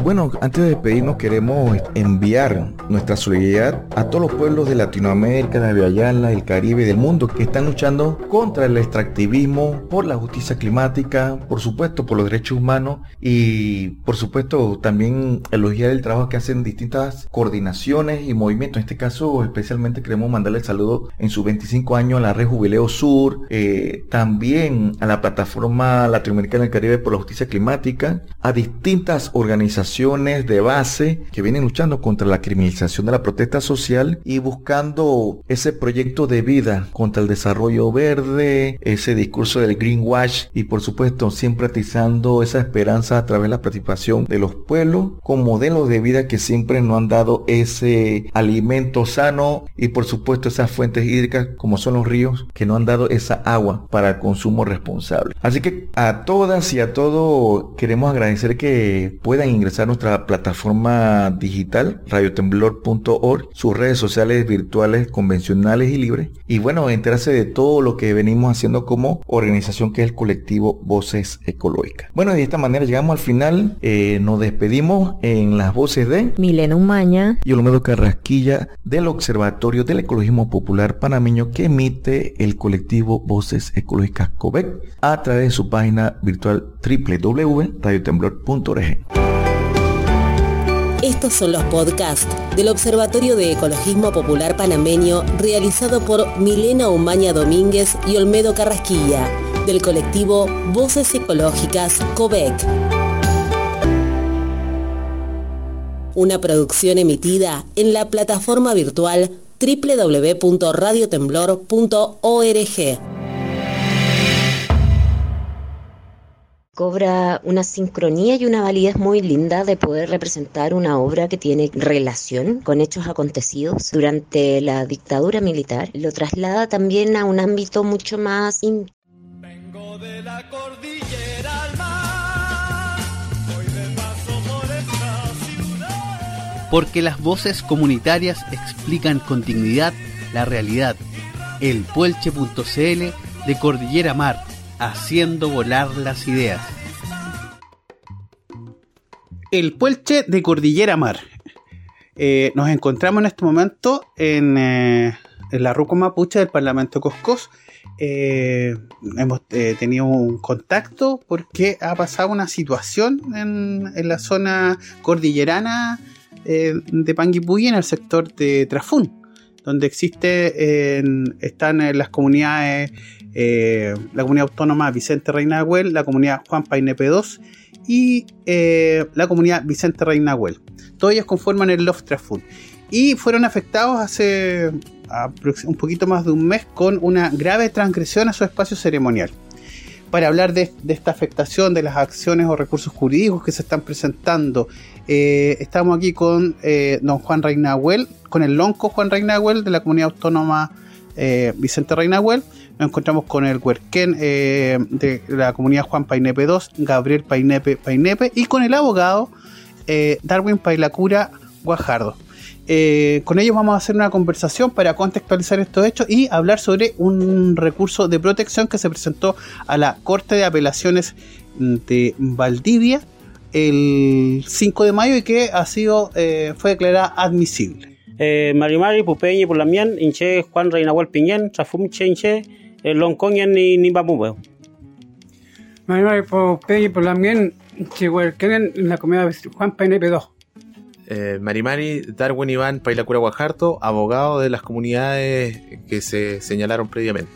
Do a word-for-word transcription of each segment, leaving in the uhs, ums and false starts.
bueno, antes de despedirnos queremos enviar nuestra solidaridad a todos los pueblos de Latinoamérica, de Ayala, del Caribe y del mundo que están luchando contra el extractivismo, por la justicia climática, por supuesto por los derechos humanos y por supuesto también elogiar el trabajo que hacen distintas coordinaciones y movimientos. En este caso especialmente queremos mandarle el saludo en sus veinticinco años a la Red Jubileo Sur, eh, también a la Plataforma Latinoamericana del Caribe por la Justicia Climática, a distintas organizaciones de base que vienen luchando contra la criminalización de la protesta social y buscando ese proyecto de vida contra el desarrollo verde, ese discurso del greenwash y por supuesto siempre atizando esa esperanza a través de la participación de los pueblos con modelos de vida que siempre nos han dado ese alimento sano y por supuesto esas fuentes hídricas como son los ríos que nos han dado esa agua para el consumo responsable. Así que a todas y a todos queremos agradecer que puedan ingresar a nuestra plataforma digital radio temblor punto org, sus redes sociales virtuales convencionales y libres y bueno, enterarse de todo lo que venimos haciendo como organización que es el colectivo Voces Ecológicas. Bueno, de esta manera llegamos al final, eh, nos despedimos en las voces de Milena Umaña y Olmedo Carrasquilla del Observatorio del Ecologismo Popular Panameño que emite el colectivo Voces Ecológicas COVEC a través de su página virtual doble u doble u doble u punto radio temblor punto org. Estos son los podcasts del Observatorio de Ecologismo Popular Panameño realizado por Milena Umaña Domínguez y Olmedo Carrasquilla del colectivo Voces Ecológicas COVEC. Una producción emitida en la plataforma virtual doble u doble u doble u punto radio temblor punto org. Cobra una sincronía y una validez muy linda de poder representar una obra que tiene relación con hechos acontecidos durante la dictadura militar. Lo traslada también a un ámbito mucho más íntimo. Vengo de la cordillera al mar, voy de paso por esta ciudad. Porque las voces comunitarias explican con dignidad la realidad. El puelche punto c l de Cordillera Mar, haciendo volar las ideas. El Puelche de Cordillera Mar. Eh, nos encontramos en este momento en, eh, en la Ruco Mapuche del Parlamento Coscós. Eh, hemos eh, tenido un contacto porque ha pasado una situación en, en la zona cordillerana eh, de Panguipulli, en el sector de Trafún, donde existe, eh, están en las comunidades, eh, la comunidad autónoma Vicente Reynagüel, la comunidad Juan Painepe dos y eh, la comunidad Vicente Reynagüel. Todos ellos conforman el L O F Trafún y fueron afectados hace un poquito más de un mes con una grave transgresión a su espacio ceremonial. Para hablar de, de esta afectación, de las acciones o recursos jurídicos que se están presentando, eh, estamos aquí con eh, don Juan Reynagüel, con el lonco Juan Reynagüel de la comunidad autónoma eh, Vicente Reynagüel. Nos encontramos con el huerquén eh, de la comunidad Juan Painepe dos, Gabriel Painepe Painepe, y con el abogado eh, Darwin Pailacura Guajardo. Eh, con ellos vamos a hacer una conversación para contextualizar estos hechos y hablar sobre un recurso de protección que se presentó a la Corte de Apelaciones de Valdivia el cinco de mayo y que ha sido eh, fue declarada admisible. Eh, Marimari, Pupeñi, Pulamien, Inche, Juan Reynagüel Piñén, Trafum, Chenche, Loncoñen ni Nimbamubeo. Marimari, Pupeñi, Pulamien, Chihuerquenen, en la comunidad Juan Painepe dos. Eh, Marimari, Darwin Iván Pailacura Guajardo, abogado de las comunidades que se señalaron previamente.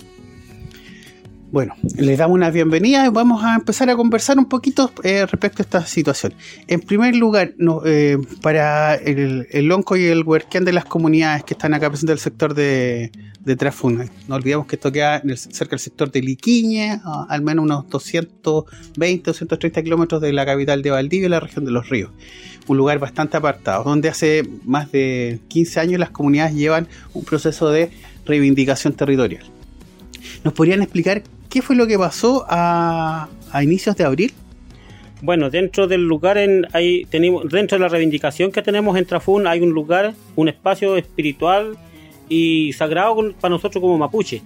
Bueno, les damos una bienvenida y vamos a empezar a conversar un poquito eh, respecto a esta situación. En primer lugar, no, eh, para el, el lonco y el huerquén de las comunidades que están acá presentes del sector de, de Trafún, no olvidemos que esto queda en el, cerca del sector de Liquiñe, a, al menos unos doscientos veinte, doscientos treinta kilómetros de la capital de Valdivia y la región de Los Ríos. Un lugar bastante apartado, donde hace más de quince años las comunidades llevan un proceso de reivindicación territorial. ¿Nos podrían explicar qué fue lo que pasó a, a inicios de abril? Bueno, dentro del lugar, en, hay, tenemos, dentro de la reivindicación que tenemos en Trafún, hay un lugar, un espacio espiritual y sagrado con, para nosotros como mapuche.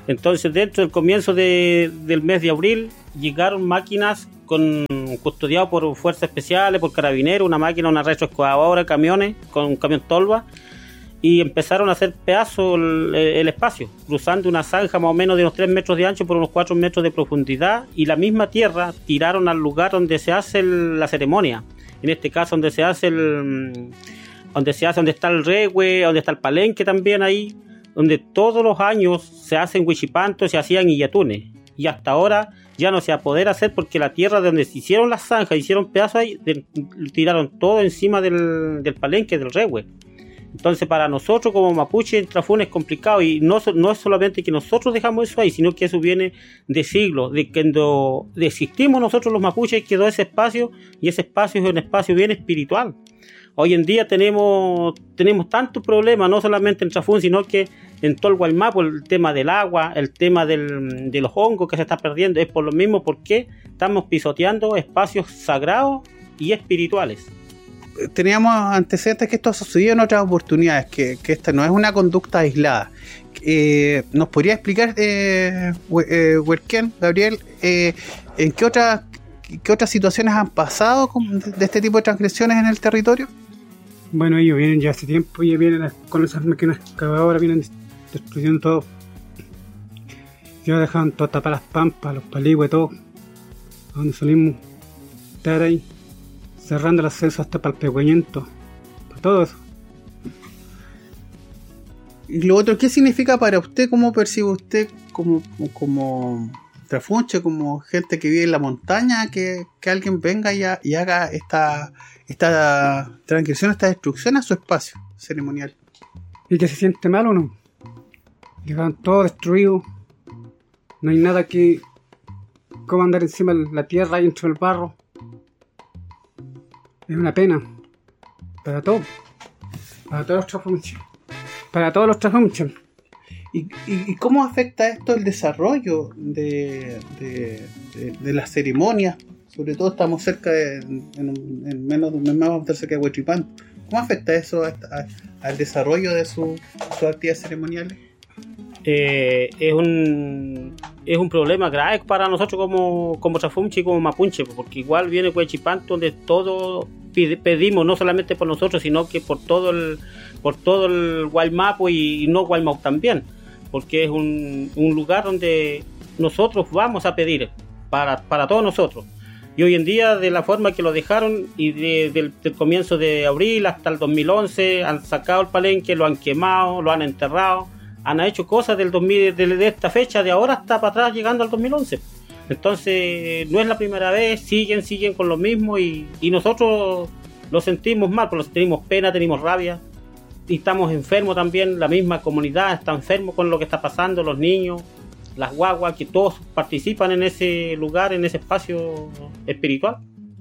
Entonces, dentro del comienzo de, del mes de abril, llegaron máquinas con custodiadas por fuerzas especiales, por carabineros, una máquina, una retroexcavadora, camiones, con un camión tolva, y empezaron a hacer pedazos el, el espacio, cruzando una zanja más o menos de unos tres metros de ancho por unos cuatro metros de profundidad, y la misma tierra tiraron al lugar donde se hace el, la ceremonia. En este caso, donde se hace el, donde se hace, donde está el rehue, donde está el palenque también ahí, donde todos los años se hacen huichipantos, se hacían illatunes, y hasta ahora ya no se va a poder hacer porque la tierra de donde se hicieron las zanjas, hicieron pedazos ahí, de, tiraron todo encima del, del palenque, del rehue. Entonces, para nosotros como mapuche el Trafún es complicado, y no, no es solamente que nosotros dejamos eso ahí, sino que eso viene de siglos, de que cuando existimos nosotros los mapuches quedó ese espacio, y ese espacio es un espacio bien espiritual. Hoy en día tenemos tenemos tantos problemas, no solamente en Trafún, sino que en todo el Guaymapo, el tema del agua, el tema del, de los hongos que se está perdiendo, es por lo mismo porque estamos pisoteando espacios sagrados y espirituales. Teníamos antecedentes que esto ha sucedido en otras oportunidades, que, que esta no es una conducta aislada. Eh, ¿Nos podría explicar, eh, eh, Huerquén, Gabriel, eh, en qué otras qué otras situaciones han pasado con, de este tipo de transgresiones en el territorio? Bueno, ellos vienen ya hace tiempo y vienen con esas máquinas excavadoras, vienen destruyendo todo. Ya dejaban todo tapar las pampas, los paligües, todo. A donde salimos estar ahí, cerrando el ascenso hasta para el pehueñento, para todo eso. Y lo otro, ¿qué significa para usted? ¿Cómo percibe usted como, como trafunche, como gente que vive en la montaña, que, que alguien venga y, a, y haga esta, esta transgresión, esta destrucción a su espacio ceremonial? ¿Y que se siente mal o no? Llegan todo destruido, no hay nada que... ¿Cómo andar encima de la tierra y dentro del barro? Es una pena para todos, para todos los trafunches, para todos los trafunches. ¿Y, y, ¿Y cómo afecta esto el desarrollo de, de, de, de las ceremonias? Sobre todo estamos cerca de, en, en menos de un mes más vamos a estar cerca de Huichipanto. ¿Cómo afecta eso a, a, al desarrollo de su, sus actividades ceremoniales? Eh, es un es un problema grave para nosotros como, como trafunche y como mapuche, porque igual viene Huichipanto donde todo pide, pedimos, no solamente por nosotros, sino que por todo el por todo el Guaymapo y, y no Guaymau también, porque es un, un lugar donde nosotros vamos a pedir para, para todos nosotros. Y hoy en día, de la forma que lo dejaron, y de, del, del comienzo de abril hasta el dos mil once, han sacado el palenque, lo han quemado, lo han enterrado, han hecho cosas del dos mil, de, de esta fecha, de ahora hasta para atrás, llegando al dos mil once. Entonces, no es la primera vez, siguen, siguen con lo mismo, y, y nosotros lo sentimos mal, porque tenemos pena, tenemos rabia, y estamos enfermos también, la misma comunidad está enfermo con lo que está pasando, los niños, las guaguas, que todos participan en ese lugar, en ese espacio espiritual.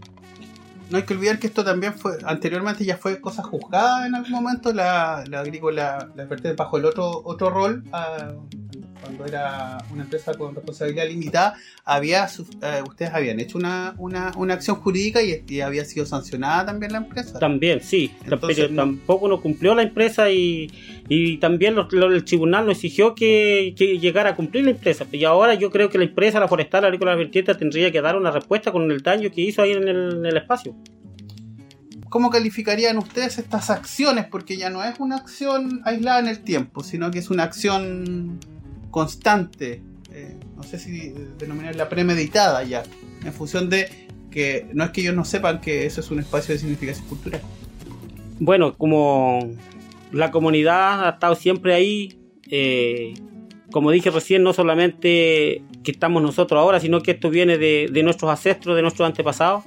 No hay que olvidar que esto también fue, anteriormente ya fue cosa juzgada en algún momento, la, la agrícola, la vertiente bajo el otro otro rol, uh, cuando era una empresa con responsabilidad limitada, había uh, ustedes habían hecho una, una, una acción jurídica y, y había sido sancionada también la empresa. También, sí. Entonces, pero no, tampoco no cumplió la empresa, y, y también lo, lo, el tribunal nos exigió que, que llegara a cumplir la empresa. Y ahora yo creo que la empresa, la forestal, la agrícola vertiente, tendría que dar una respuesta con el daño que hizo ahí en el, en el espacio. ¿Cómo calificarían ustedes estas acciones? Porque ya no es una acción aislada en el tiempo, sino que es una acción constante, eh, no sé si denominarla premeditada ya, en función de que no es que ellos no sepan que eso es un espacio de significación cultural. Bueno, como la comunidad ha estado siempre ahí, eh, como dije recién, no solamente que estamos nosotros ahora, sino que esto viene de, de nuestros ancestros, de nuestros antepasados,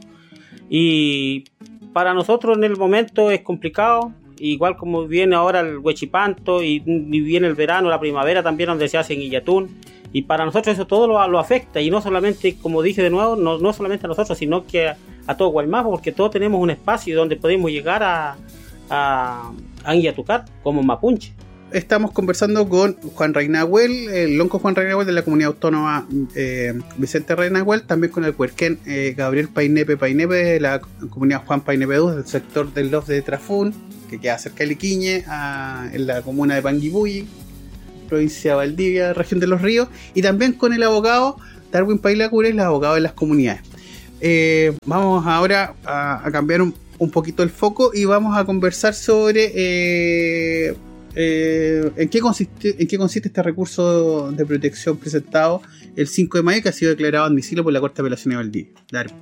y para nosotros en el momento es complicado, igual como viene ahora el Huichipanto y, y viene el verano, la primavera también, donde se hace en Illatún, y para nosotros eso todo lo, lo afecta, y no solamente, como dije de nuevo, no, no solamente a nosotros, sino que a, a todo Guaymapo, porque todos tenemos un espacio donde podemos llegar a, a, a Illatucar como mapuche. Estamos conversando con Juan Reynahuel, el lonco Juan Reynahuel de la comunidad autónoma eh, Vicente Reynahuel, también con el Huerquén eh, Gabriel Painepe Painepe de la comunidad Juan Painepe dos del sector del Lof de Trafún, que queda cerca de Liquiñe, a, en la comuna de Panguipulli. provincia de Valdivia, región de Los Ríos, y también con el abogado Darwin Pailacura, el abogado de las comunidades. Eh, vamos ahora a, a cambiar un, un poquito el foco y vamos a conversar sobre eh, eh, en, qué consiste, en qué consiste este recurso de protección presentado el cinco de mayo, que ha sido declarado admisible por la Corte de Apelaciones de Valdivia. Darwin.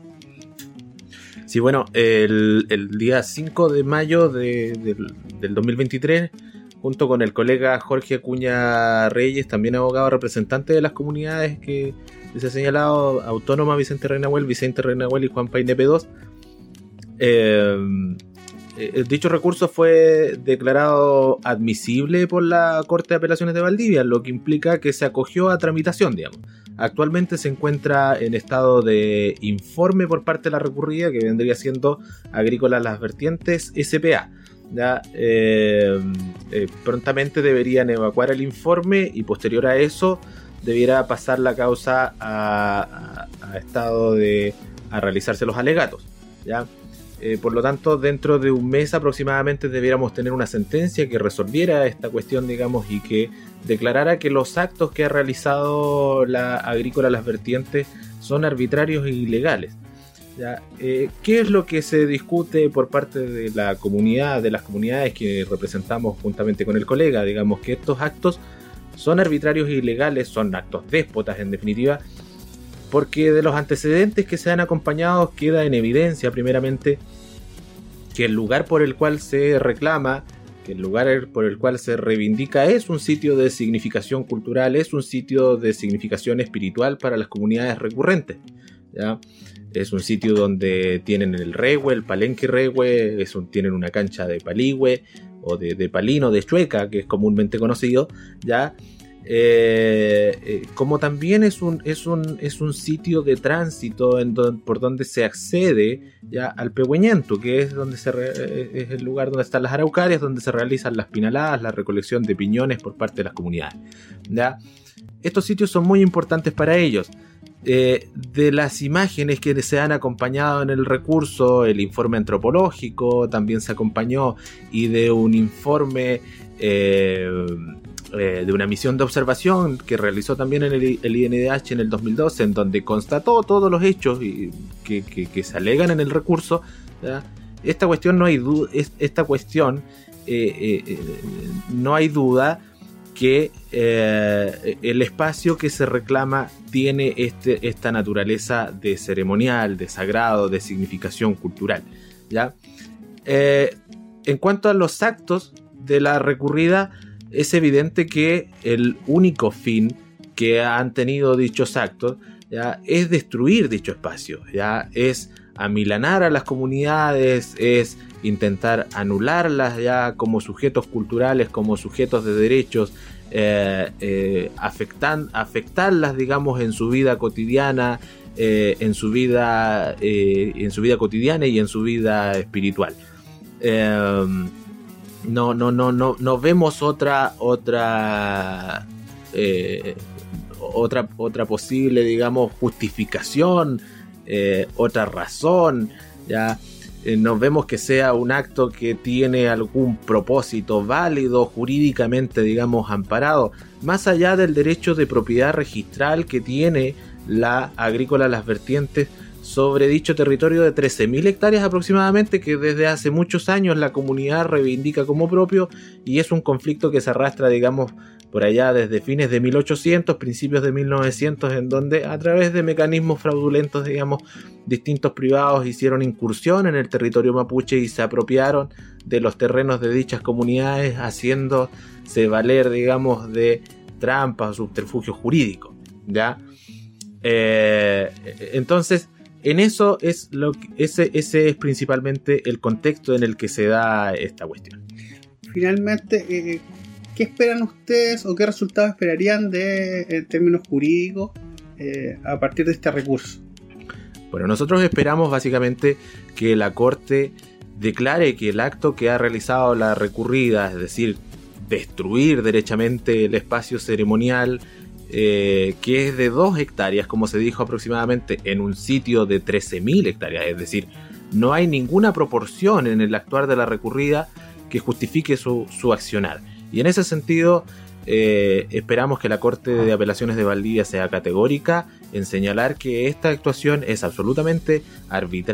Sí, bueno, el, el día cinco de mayo de, del, del dos mil veintitrés, junto con el colega Jorge Acuña Reyes, también abogado representante de las comunidades que se ha señalado, Autónoma, Vicente Reinahuel, Vicente Reinahuel y Juan Paine P dos, eh, eh, dicho recurso fue declarado admisible por la Corte de Apelaciones de Valdivia, lo que implica que se acogió a tramitación, digamos. Actualmente se encuentra en estado de informe por parte de la recurrida, que vendría siendo Agrícola Las Vertientes S P A. Ya, eh, eh, prontamente deberían evacuar el informe y posterior a eso debiera pasar la causa a, a, a estado de a realizarse los alegatos. ¿Ya? Eh, por lo tanto, dentro de un mes aproximadamente debiéramos tener una sentencia que resolviera esta cuestión, digamos, y que declarara que los actos que ha realizado la Agrícola Las Vertientes son arbitrarios e ilegales. ¿Ya? Eh, ¿Qué es lo que se discute por parte de la comunidad, de las comunidades que representamos juntamente con el colega? Digamos que estos actos son arbitrarios e ilegales, son actos déspotas en definitiva, porque de los antecedentes que se han acompañado queda en evidencia primeramente que el lugar por el cual se reclama, que el lugar por el cual se reivindica es un sitio de significación cultural, es un sitio de significación espiritual para las comunidades recurrentes, ¿ya? Es un sitio donde tienen el rehue, el palenque rehue, es un, tienen una cancha de paligüe o de, de palino, de chueca, que es comúnmente conocido, ¿ya? Eh, eh, como también es un, es un, es un sitio de tránsito en don, por donde se accede ya al Pehueñento, que es, donde se re, es el lugar donde están las araucarias, donde se realizan las pinaladas, la recolección de piñones por parte de las comunidades, ¿ya? Estos sitios son muy importantes para ellos. Eh, de las imágenes que se han acompañado en el recurso, el informe antropológico también se acompañó, y de un informe eh, eh, de una misión de observación que realizó también en el, el I N D H en el dos mil doce, en donde constató todos los hechos y, que, que, que se alegan en el recurso, ¿ya? Esta cuestión no hay duda, esta cuestión eh, eh, eh, no hay duda que eh, el espacio que se reclama tiene este, esta naturaleza de ceremonial, de sagrado, de significación cultural, ¿ya? Eh, en cuanto a los actos de la recurrida, es evidente que el único fin que han tenido dichos actos, ¿ya?, es destruir dicho espacio, ¿ya? Es amilanar a las comunidades, es intentar anularlas ya como sujetos culturales, como sujetos de derechos, eh, eh, afectan, afectarlas, digamos, en su vida cotidiana, eh, en su vida, eh, en su vida cotidiana y en su vida espiritual. Eh, no, no, no, no, no vemos otra, otra, eh, otra, otra posible, digamos, justificación. Eh, otra razón, ya eh, no vemos que sea un acto que tiene algún propósito válido, jurídicamente, digamos, amparado, más allá del derecho de propiedad registral que tiene la Agrícola Las Vertientes sobre dicho territorio de trece mil hectáreas aproximadamente, que desde hace muchos años la comunidad reivindica como propio, y es un conflicto que se arrastra, digamos, por allá desde fines de mil ochocientos, principios de mil novecientos, en donde a través de mecanismos fraudulentos, digamos, distintos privados hicieron incursión en el territorio mapuche y se apropiaron de los terrenos de dichas comunidades, haciéndose valer, digamos, de trampas o subterfugios jurídicos, ¿ya? Eh, entonces, en eso es lo que, ese, ese es principalmente el contexto en el que se da esta cuestión. Finalmente, eh, ¿qué esperan ustedes o qué resultados esperarían de en términos jurídicos eh, a partir de este recurso? Bueno, nosotros esperamos básicamente que la Corte declare que el acto que ha realizado la recurrida, es decir, destruir derechamente el espacio ceremonial, eh, que es de dos hectáreas, como se dijo aproximadamente, en un sitio de trece mil hectáreas, es decir, no hay ninguna proporción en el actuar de la recurrida que justifique su, su accionar. Y en ese sentido, eh, esperamos que la Corte de Apelaciones de Valdivia sea categórica en señalar que esta actuación es absolutamente arbitraria